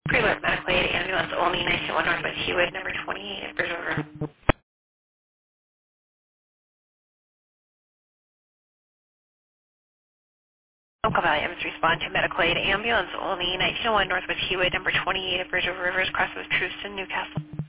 Pre-alert medical aid ambulance only 921 Northwest Hewitt, number 28 at Bridge River. Oakland Valley Evans respond to medical aid ambulance only 1901 Northwest Hewitt, number 28 at Bridge Over Rivers, crossing with Truston, Newcastle.